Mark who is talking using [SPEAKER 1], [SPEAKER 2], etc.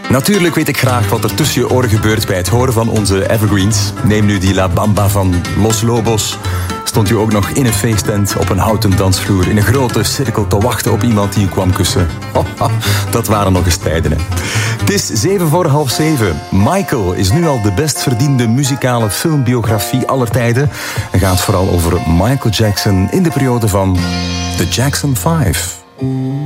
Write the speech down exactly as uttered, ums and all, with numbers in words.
[SPEAKER 1] Natuurlijk weet ik graag wat er tussen je oren gebeurt bij het horen van onze evergreens. Neem nu die La Bamba van Los Lobos. Stond u ook nog in een feesttent op een houten dansvloer in een grote cirkel te wachten op iemand die u kwam kussen. Dat waren nog eens tijden, hè. Het is zeven voor half zeven. Michael is nu al de best verdiende muzikale filmbiografie aller tijden. En gaat vooral over Michael Jackson in de periode van The Jackson Five.